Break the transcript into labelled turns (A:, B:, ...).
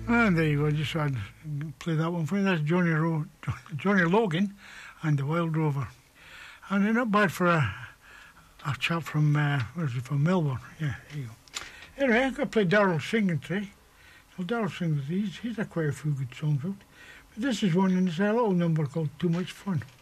A: And there you go, just I'd play that one for you. That's Johnny Logan and the Wild Rover. And they're not bad for a chap from, from Melbourne. Yeah, there you go. Anyway, I'm going to play Darryl singing today. Well, Darryl sings, he's had quite a few good songs out. But this is one, and it's a little number called Too Much Fun.